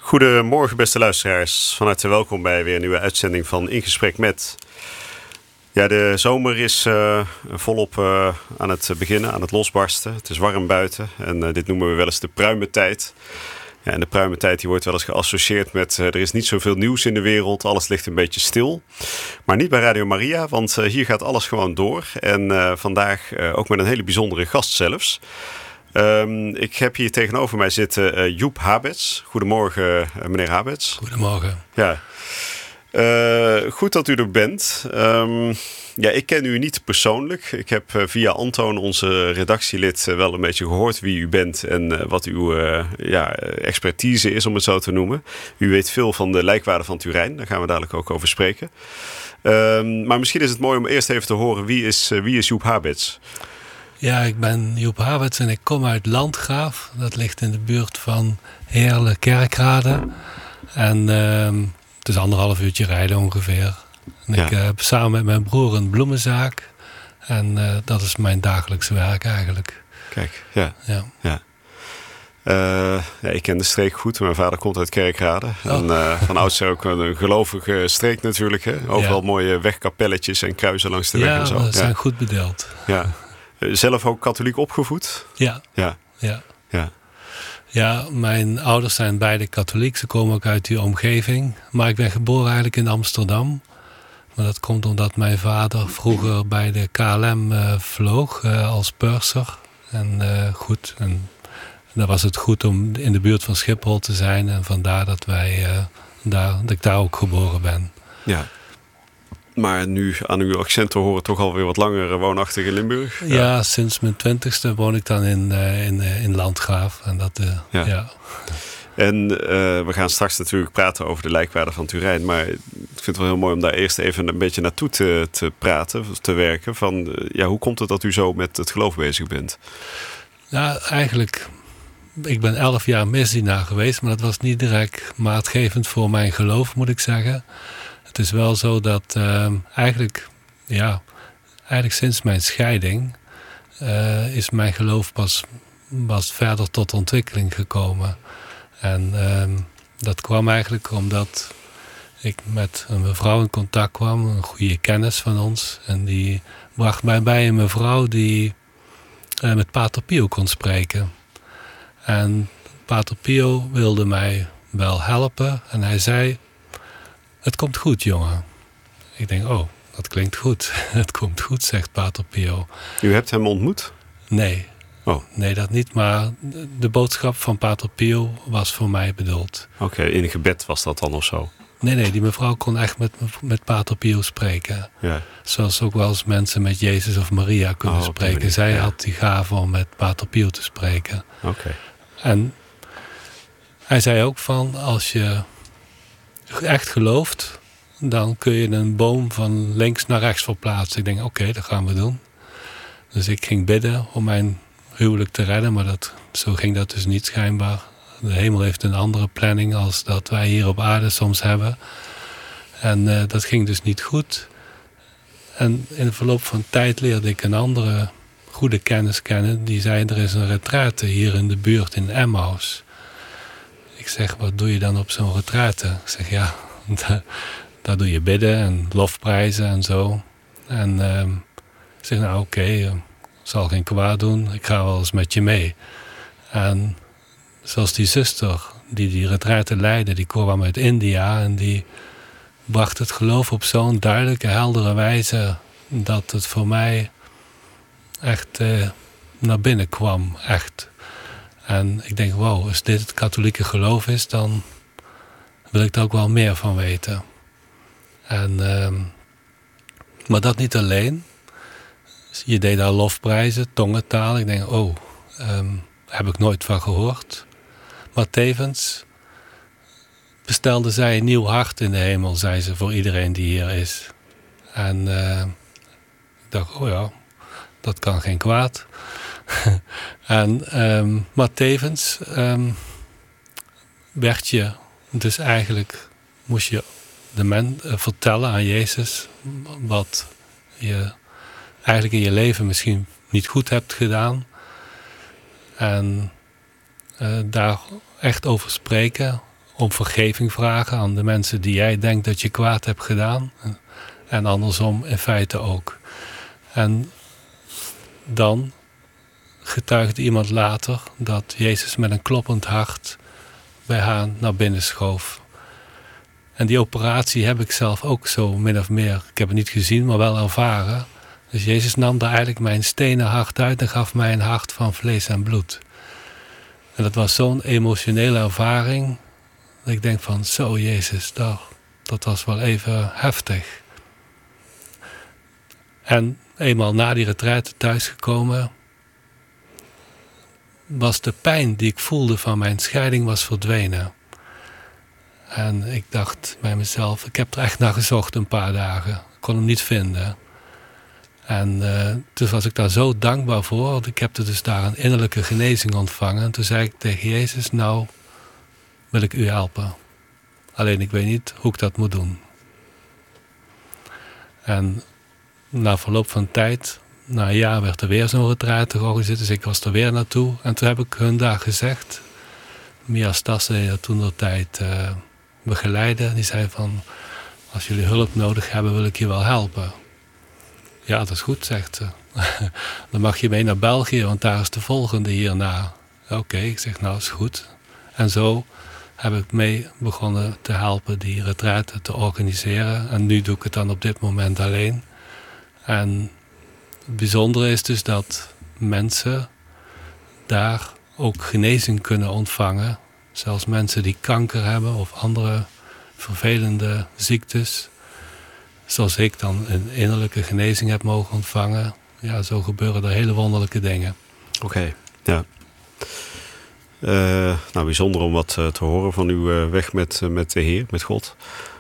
Goedemorgen beste luisteraars. Van harte welkom bij weer een nieuwe uitzending van In Gesprek Met. Ja, de zomer is volop aan het beginnen, aan het losbarsten. Het is warm buiten en dit noemen we wel eens de pruimentijd. Ja, en de pruimentijd die wordt wel eens geassocieerd met er is niet zoveel nieuws in de wereld. Alles ligt een beetje stil. Maar niet bij Radio Maria, want hier gaat alles gewoon door. En vandaag ook met een hele bijzondere gast zelfs. Ik heb hier tegenover mij zitten Joep Habets. Goedemorgen, meneer Habets. Goedemorgen. Ja. Goed dat u er bent. Ja, ik ken u niet persoonlijk. Ik heb via Antoon, onze redactielid, wel een beetje gehoord wie u bent en wat uw expertise is, om het zo te noemen. U weet veel van de lijkwaarden van Turijn. Daar gaan we dadelijk ook over spreken. Maar misschien is het mooi om eerst even te horen, wie is Joep Habets? Ja, ik ben Joep Habets en ik kom uit Landgraaf. Dat ligt in de buurt van Heerlen-Kerkrade. En het is 1,5 uurtje rijden ongeveer. En ik heb samen met mijn broer een bloemenzaak. En dat is mijn dagelijkse werk eigenlijk. Kijk, ja. Ik ken de streek goed. Mijn vader komt uit Kerkrade. Oh. En van oudsher ook een gelovige streek natuurlijk. Hè? Overal mooie wegkapelletjes en kruisen langs de weg en zo. Ja, dat zijn goed bedeeld. Ja. Zelf ook katholiek opgevoed? Ja. Ja, mijn ouders zijn beide katholiek. Ze komen ook uit die omgeving. Maar ik ben geboren eigenlijk in Amsterdam. Maar dat komt omdat mijn vader vroeger bij de KLM vloog als purser. En dan was het goed om in de buurt van Schiphol te zijn. En vandaar dat dat ik daar ook geboren ben. Ja. Maar nu aan uw accent te horen toch alweer wat langer woonachtig in Limburg? Ja, sinds mijn 20ste woon ik dan in Landgraaf. En dat, En we gaan straks natuurlijk praten over de lijkwaarden van Turijn. Maar ik vind het wel heel mooi om daar eerst even een beetje naartoe te praten, te werken. Hoe komt het dat u zo met het geloof bezig bent? Ja, eigenlijk, ik ben 11 jaar misdienaar geweest. Maar dat was niet direct maatgevend voor mijn geloof, moet ik zeggen. Het is wel zo dat eigenlijk sinds mijn scheiding is mijn geloof pas verder tot ontwikkeling gekomen. En dat kwam eigenlijk omdat ik met een mevrouw in contact kwam, een goede kennis van ons. En die bracht mij bij een mevrouw die met Pater Pio kon spreken. En Pater Pio wilde mij wel helpen en hij zei: "Het komt goed, jongen." Ik denk, dat klinkt goed. Het komt goed, zegt Pater Pio. U hebt hem ontmoet? Nee. Oh. Nee, dat niet. Maar de boodschap van Pater Pio was voor mij bedoeld. Oké, in een gebed was dat dan of zo? Nee, die mevrouw kon echt met Pater Pio spreken. Ja. Zoals ook wel eens mensen met Jezus of Maria kunnen spreken. Zij had die gave om met Pater Pio te spreken. Oké. En hij zei ook van, als je echt gelooft, dan kun je een boom van links naar rechts verplaatsen. Ik denk, oké, dat gaan we doen. Dus ik ging bidden om mijn huwelijk te redden, maar zo ging dat dus niet schijnbaar. De hemel heeft een andere planning als dat wij hier op aarde soms hebben. En dat ging dus niet goed. En in de verloop van tijd leerde ik een andere goede kennis kennen. Die zei, er is een retraite hier in de buurt in Emmaus. Ik zeg, wat doe je dan op zo'n retraite? Ik zeg, ja, daar doe je bidden en lofprijzen en zo. En ik zeg, nou oké, zal geen kwaad doen. Ik ga wel eens met je mee. En zoals die zuster die retraite leidde, die kwam uit India. En die bracht het geloof op zo'n duidelijke, heldere wijze dat het voor mij echt naar binnen kwam. Echt. En ik denk, wow, als dit het katholieke geloof is, dan wil ik er ook wel meer van weten. Maar dat niet alleen. Je deed daar lofprijzen, tongentaal. Ik denk, heb ik nooit van gehoord. Maar tevens bestelde zij een nieuw hart in de hemel, zei ze, voor iedereen die hier is. En ik dacht, dat kan geen kwaad. Maar tevens werd je, dus eigenlijk moest je vertellen aan Jezus wat je eigenlijk in je leven misschien niet goed hebt gedaan. En daar echt over spreken om vergeving vragen aan de mensen die jij denkt dat je kwaad hebt gedaan. En andersom in feite ook. En dan getuigde iemand later dat Jezus met een kloppend hart bij haar naar binnen schoof. En die operatie heb ik zelf ook zo min of meer, ik heb het niet gezien, maar wel ervaren. Dus Jezus nam daar eigenlijk mijn stenen hart uit en gaf mij een hart van vlees en bloed. En dat was zo'n emotionele ervaring, dat ik denk van, zo Jezus, dat was wel even heftig. En eenmaal na die retraite thuisgekomen, was de pijn die ik voelde van mijn scheiding was verdwenen. En ik dacht bij mezelf, ik heb er echt naar gezocht een paar dagen. Ik kon hem niet vinden. En dus was ik daar zo dankbaar voor. Want ik heb dus daar een innerlijke genezing ontvangen. En toen zei ik tegen Jezus, nou wil ik u helpen. Alleen ik weet niet hoe ik dat moet doen. En na verloop van tijd, na een jaar werd er weer zo'n retraite georganiseerd. Dus ik was er weer naartoe. En toen heb ik hun daar gezegd. Mia Stassen, die dat toen de tijd begeleidde. Die zei van, als jullie hulp nodig hebben, wil ik je wel helpen. Ja, dat is goed, zegt ze. Dan mag je mee naar België, want daar is de volgende hierna. Oké, ik zeg, nou is goed. En zo heb ik mee begonnen te helpen die retraite te organiseren. En nu doe ik het dan op dit moment alleen. En het bijzondere is dus dat mensen daar ook genezing kunnen ontvangen. Zelfs mensen die kanker hebben of andere vervelende ziektes. Zoals ik dan een innerlijke genezing heb mogen ontvangen. Ja, zo gebeuren er hele wonderlijke dingen. Oké, ja. Nou, bijzonder om wat te horen van uw weg met de Heer, met God.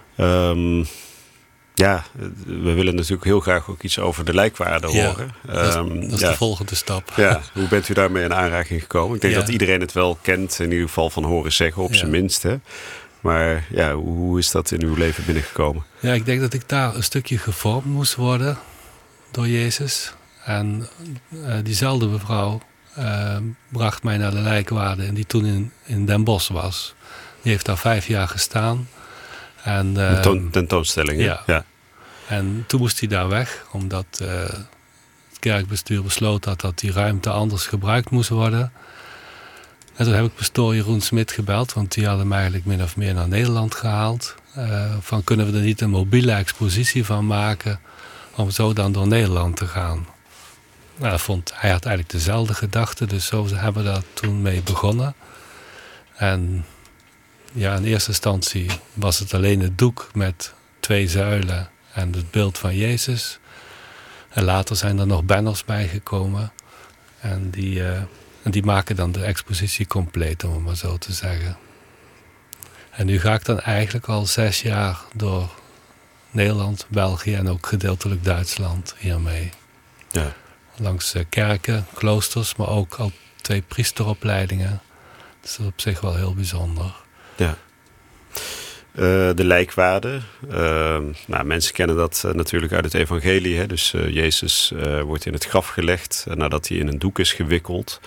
Ja, we willen natuurlijk heel graag ook iets over de lijkwaarde horen. Dat is de volgende stap. Ja, hoe bent u daarmee in aanraking gekomen? Ik denk dat iedereen het wel kent, in ieder geval van horen zeggen, op zijn minst. Hè? Maar ja, hoe is dat in uw leven binnengekomen? Ja, ik denk dat ik daar een stukje gevormd moest worden door Jezus. En diezelfde mevrouw bracht mij naar de lijkwaarde en die toen in Den Bosch was. Die heeft daar 5 jaar gestaan. En, tentoonstelling, ja. En toen moest hij daar weg, omdat het kerkbestuur besloten had dat die ruimte anders gebruikt moest worden. En toen heb ik pastoor Jeroen Smit gebeld, want die hadden hem eigenlijk min of meer naar Nederland gehaald. Van kunnen we er niet een mobiele expositie van maken om zo dan door Nederland te gaan. Nou, hij had eigenlijk dezelfde gedachten, dus zo hebben we daar toen mee begonnen. En ja, in eerste instantie was het alleen het doek met 2 zuilen en het beeld van Jezus. En later zijn er nog banners bijgekomen. En die maken dan de expositie compleet, om het maar zo te zeggen. En nu ga ik dan eigenlijk al 6 jaar door Nederland, België en ook gedeeltelijk Duitsland hiermee. Ja. Langs kerken, kloosters, maar ook al 2 priesteropleidingen. Dus dat is op zich wel heel bijzonder. Ja. De lijkwaarde. Nou, mensen kennen dat natuurlijk uit het evangelie. Hè? Dus Jezus wordt in het graf gelegd nadat hij in een doek is gewikkeld.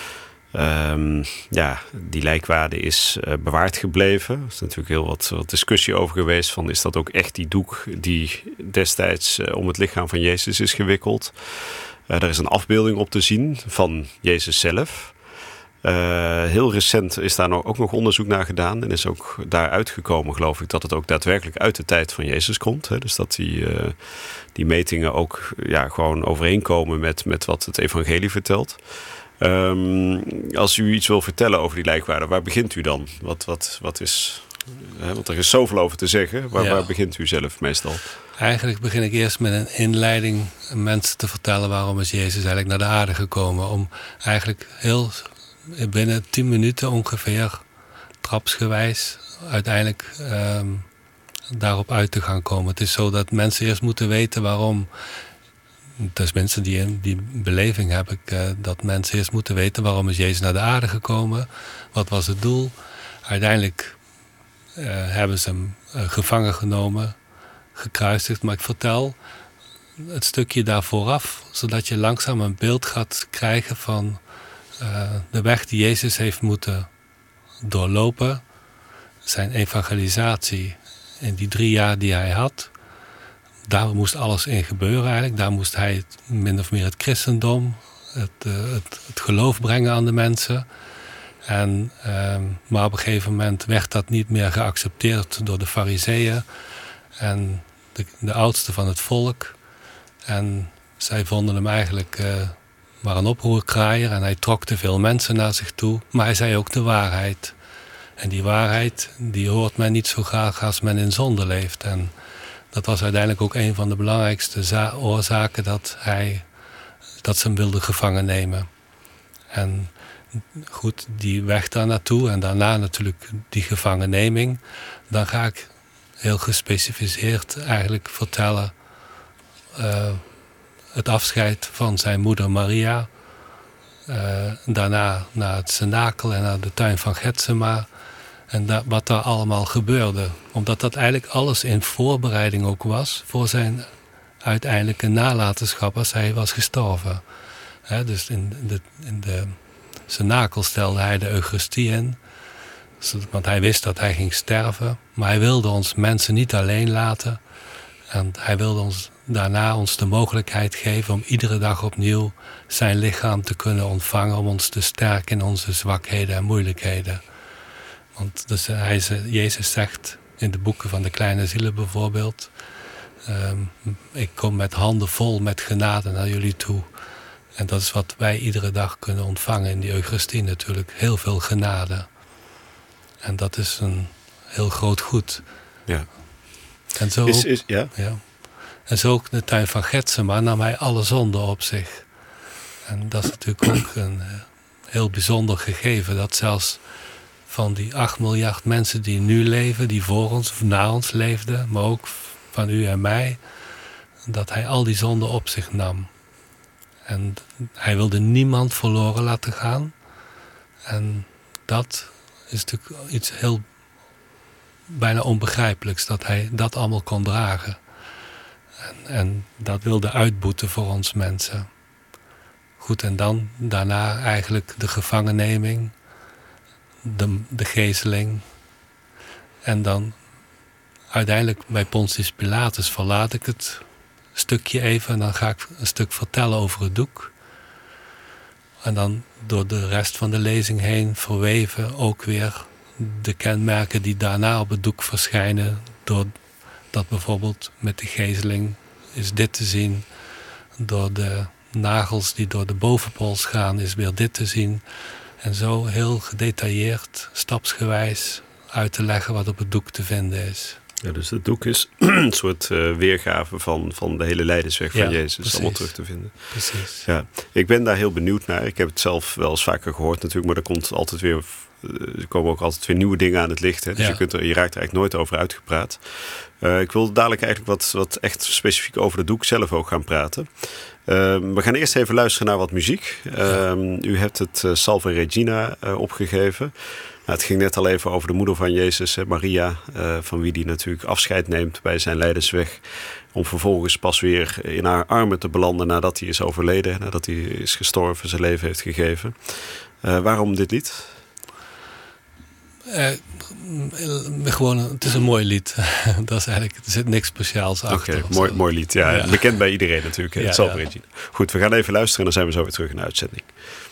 Die lijkwaarde is bewaard gebleven. Er is natuurlijk heel wat discussie over geweest. Van, is dat ook echt die doek die destijds om het lichaam van Jezus is gewikkeld? Er is een afbeelding op te zien van Jezus zelf. Heel recent is daar ook nog onderzoek naar gedaan. En is ook daaruit gekomen, geloof ik, dat het ook daadwerkelijk uit de tijd van Jezus komt. Hè? Dus dat die metingen ook gewoon overeenkomen met wat het evangelie vertelt. Als u iets wil vertellen over die lijkwaarde, waar begint u dan? Wat is... want er is zoveel over te zeggen. Waar begint u zelf meestal? Eigenlijk begin ik eerst met een inleiding mensen te vertellen waarom is Jezus eigenlijk naar de aarde gekomen. Om eigenlijk binnen 10 minuten ongeveer, trapsgewijs, uiteindelijk daarop uit te gaan komen. Het is zo dat mensen eerst moeten weten waarom. Dus mensen die beleving heb ik, dat mensen eerst moeten weten waarom is Jezus naar de aarde gekomen. Wat was het doel? Uiteindelijk hebben ze hem gevangen genomen, gekruisigd. Maar ik vertel het stukje daar vooraf, zodat je langzaam een beeld gaat krijgen van de weg die Jezus heeft moeten doorlopen. zijn evangelisatie in die 3 jaar die hij had, daar moest alles in gebeuren eigenlijk. Daar moest hij min of meer het christendom, het geloof brengen aan de mensen. Maar op een gegeven moment werd dat niet meer geaccepteerd door de farizeeën en de oudsten van het volk. En zij vonden hem eigenlijk maar een oproerkraaier en hij trok te veel mensen naar zich toe. Maar hij zei ook de waarheid. En die waarheid, die hoort men niet zo graag als men in zonde leeft. En dat was uiteindelijk ook een van de belangrijkste oorzaken dat ze hem wilden gevangen nemen. En goed, die weg daar naartoe en daarna natuurlijk die gevangenneming. Dan ga ik heel gespecificeerd eigenlijk vertellen het afscheid van zijn moeder Maria. Daarna naar het cenakel en naar de tuin van Getsema. En wat daar allemaal gebeurde. Omdat dat eigenlijk alles in voorbereiding ook was voor zijn uiteindelijke nalatenschap als hij was gestorven. Dus in de cenakel stelde hij de Eucharistie in. Want hij wist dat hij ging sterven. Maar hij wilde ons mensen niet alleen laten. En hij wilde ons daarna de mogelijkheid geven om iedere dag opnieuw zijn lichaam te kunnen ontvangen. Om ons te sterken in onze zwakheden en moeilijkheden. Want dus Jezus zegt in de boeken van de kleine zielen bijvoorbeeld. Ik kom met handen vol met genade naar jullie toe. En dat is wat wij iedere dag kunnen ontvangen in die Eucharistie natuurlijk. Heel veel genade. En dat is een heel groot goed. Ja. En zo ja. En zo ook in de tuin van Getsema nam hij alle zonden op zich. En dat is natuurlijk ook een heel bijzonder gegeven. Dat zelfs van die 8 miljard mensen die nu leven, die voor ons of na ons leefden, maar ook van u en mij, dat hij al die zonden op zich nam. En hij wilde niemand verloren laten gaan. En dat is natuurlijk iets heel bijna onbegrijpelijks, dat hij dat allemaal kon dragen. En dat wilde uitboeten voor ons mensen. Goed, en dan daarna eigenlijk de gevangenneming, de gezeling. En dan uiteindelijk bij Pontius Pilatus verlaat ik het stukje even en dan ga ik een stuk vertellen over het doek. En dan door de rest van de lezing heen verweven ook weer de kenmerken die daarna op het doek verschijnen. Doordat bijvoorbeeld met de gezeling is dit te zien. Door de nagels die door de bovenpols gaan is weer dit te zien. En zo heel gedetailleerd, stapsgewijs uit te leggen wat op het doek te vinden is. Ja, dus het doek is een soort weergave van de hele lijdensweg van Jezus. Precies. Allemaal terug te vinden. Precies. Ja, ik ben daar heel benieuwd naar. Ik heb het zelf wel eens vaker gehoord natuurlijk, maar er komen ook altijd weer nieuwe dingen aan het licht. Hè? Dus je raakt er eigenlijk nooit over uitgepraat. Ik wil dadelijk eigenlijk wat echt specifiek over het doek zelf ook gaan praten. We gaan eerst even luisteren naar wat muziek. U hebt het Salve Regina opgegeven. Nou, het ging net al even over de moeder van Jezus, Maria, van wie die natuurlijk afscheid neemt bij zijn lijdensweg. Om vervolgens pas weer in haar armen te belanden nadat hij is overleden, nadat hij is gestorven, zijn leven heeft gegeven. Waarom dit lied? Gewoon, het is een mooi lied. Dat is eigenlijk, er zit niks speciaals achter. Oké, mooi lied. Ja. Bekend bij iedereen natuurlijk. Het Salve Regina. Goed, we gaan even luisteren en dan zijn we zo weer terug in de uitzending.